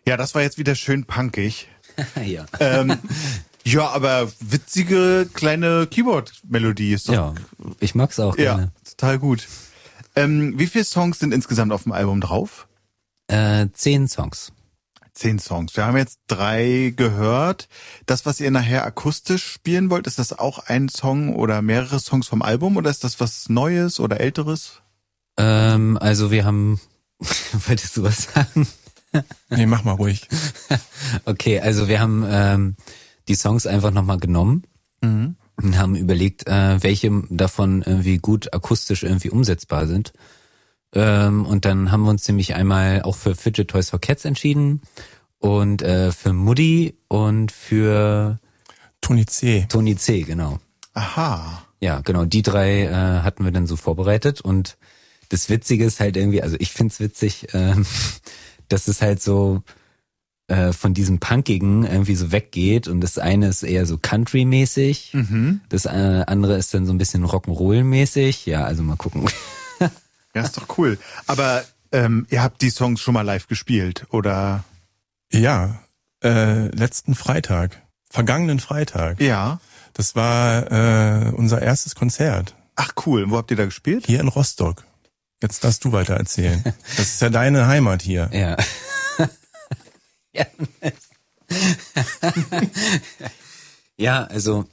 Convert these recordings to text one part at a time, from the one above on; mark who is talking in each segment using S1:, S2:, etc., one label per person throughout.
S1: Ja, das war jetzt wieder schön punkig.
S2: Ja.
S1: Ja, aber witzige kleine Keyboard-Melodie ist doch.
S2: Ja, ich mag's auch gerne.
S1: Ja, total gut. Wie viele Songs sind insgesamt auf dem Album drauf?
S2: 10 Songs.
S1: 10 Songs. Wir haben jetzt 3 gehört. Das, was ihr nachher akustisch spielen wollt, ist das auch ein Song oder mehrere Songs vom Album oder ist das was Neues oder Älteres?
S2: Also wir haben, wolltest du was sagen?
S3: Nee, mach mal ruhig.
S2: Okay, also wir haben die Songs einfach nochmal genommen und haben überlegt, welche davon irgendwie gut akustisch irgendwie umsetzbar sind. Und dann haben wir uns nämlich einmal auch für Fidget Toys for Cats entschieden und für Muddy und für
S3: Toni C.
S2: Toni C, genau.
S1: Aha.
S2: Ja, genau, die 3 hatten wir dann so vorbereitet und das Witzige ist halt irgendwie, also ich find's witzig, dass es halt so von diesem Punkigen irgendwie so weggeht und das eine ist eher so Country-mäßig, das andere ist dann so ein bisschen Rock'n'Roll-mäßig, ja, also mal gucken.
S1: Ja, ist doch cool. Aber ihr habt die Songs schon mal live gespielt, oder?
S3: Ja, vergangenen Freitag.
S1: Ja.
S3: Das war unser erstes Konzert.
S1: Ach cool, wo habt ihr da gespielt?
S3: Hier in Rostock. Jetzt darfst du weiter erzählen. Das ist ja deine Heimat hier.
S2: Ja. Ja. Ja, also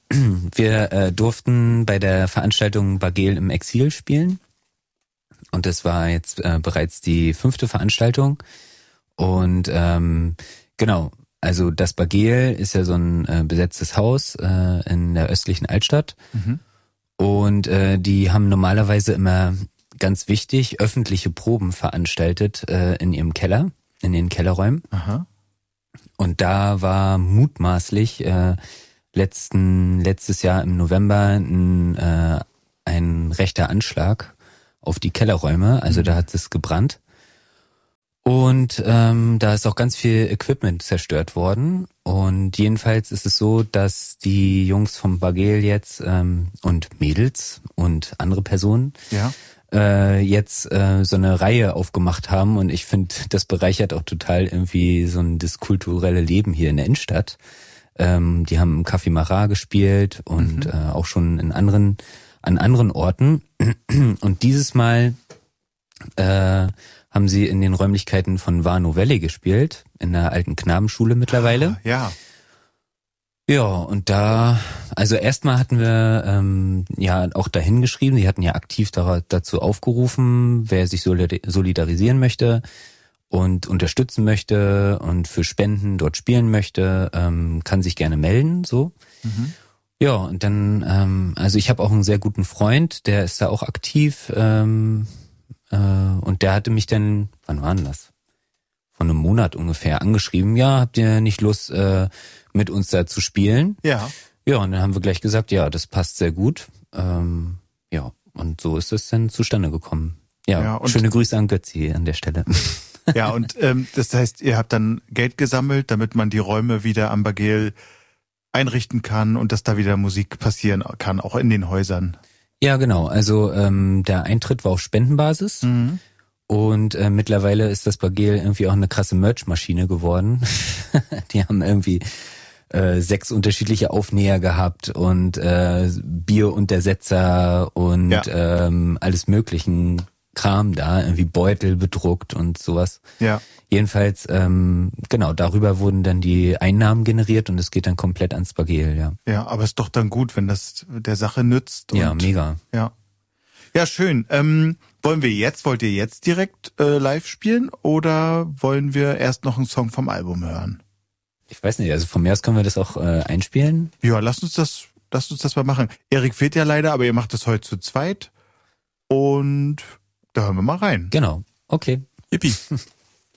S2: wir durften bei der Veranstaltung Bagel im Exil spielen und das war jetzt bereits die 5. Veranstaltung und genau, also das Bagel ist ja so ein besetztes Haus in der östlichen Altstadt und die haben normalerweise immer ganz wichtig öffentliche Proben veranstaltet in ihrem Keller, in den Kellerräumen.
S1: Aha.
S2: Und da war mutmaßlich letztes Jahr im November ein rechter Anschlag auf die Kellerräume. Also da hat es gebrannt. Und da ist auch ganz viel Equipment zerstört worden. Und jedenfalls ist es so, dass die Jungs vom Bagel jetzt und Mädels und andere Personen jetzt so eine Reihe aufgemacht haben und ich finde, das bereichert auch total irgendwie so das kulturelle Leben hier in der Innenstadt. Die haben im Café Marat gespielt und auch schon an anderen Orten und dieses Mal haben sie in den Räumlichkeiten von Warnow Valley gespielt, in der alten Knabenschule mittlerweile.
S1: Ah, ja.
S2: Ja, und da, also erstmal hatten wir ja auch dahin geschrieben, die hatten ja aktiv dazu aufgerufen, wer sich solidarisieren möchte und unterstützen möchte und für Spenden dort spielen möchte, kann sich gerne melden, so. Ja, und dann, also ich habe auch einen sehr guten Freund, der ist da auch aktiv und der hatte mich dann, wann war denn das? Von einem Monat ungefähr angeschrieben, ja, habt ihr nicht Lust, mit uns da zu spielen?
S1: Ja.
S2: Ja, und dann haben wir gleich gesagt, ja, das passt sehr gut. Ja, und so ist es dann zustande gekommen. Ja, und schöne Grüße an Götzi an der Stelle.
S1: Ja, und das heißt, ihr habt dann Geld gesammelt, damit man die Räume wieder am Bagel einrichten kann und dass da wieder Musik passieren kann, auch in den Häusern.
S2: Ja, genau. Also der Eintritt war auf Spendenbasis. Und mittlerweile ist das Bagel irgendwie auch eine krasse Merch-Maschine geworden. Die haben irgendwie 6 unterschiedliche Aufnäher gehabt und Bieruntersetzer und alles möglichen Kram da, irgendwie Beutel bedruckt und sowas.
S1: Ja.
S2: Jedenfalls, genau, darüber wurden dann die Einnahmen generiert und es geht dann komplett ans Bagel, ja.
S1: Ja, aber ist doch dann gut, wenn das der Sache nützt.
S2: Ja, mega.
S1: Ja. Ja, schön. Wollt ihr jetzt direkt live spielen oder wollen wir erst noch einen Song vom Album hören?
S2: Ich weiß nicht, also von mir aus können wir das auch einspielen.
S1: Ja, lasst uns das mal machen. Erik fehlt ja leider, aber ihr macht das heute zu zweit und da hören wir mal rein.
S2: Genau, okay.
S3: Yippie.